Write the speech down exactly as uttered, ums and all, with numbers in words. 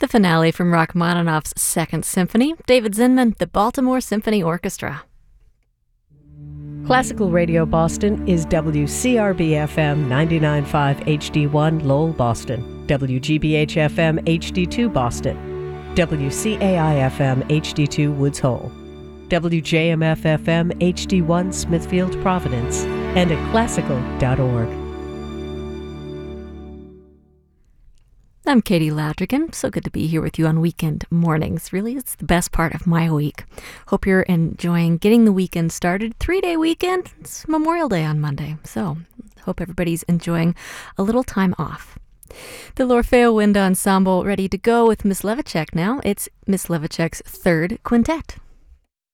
The finale from Rachmaninoff's Second Symphony, David Zinman, the Baltimore Symphony Orchestra. Classical Radio Boston is W C R B F M ninety-nine point five H D one Lowell, Boston, W G B H F M H D two Boston, W C A I F M H D two Woods Hole, W J M F F M H D one Smithfield, Providence, and at classical dot org. I'm Katie Loudrigan. So good to be here with you on weekend mornings. Really, it's the best part of my week. Hope you're enjoying getting the weekend started. Three-day weekend. It's Memorial Day on Monday. So hope everybody's enjoying a little time off. The L'Orfeo Wind Ensemble ready to go with Miss Levicek now. It's Miss Levicek's third quintet.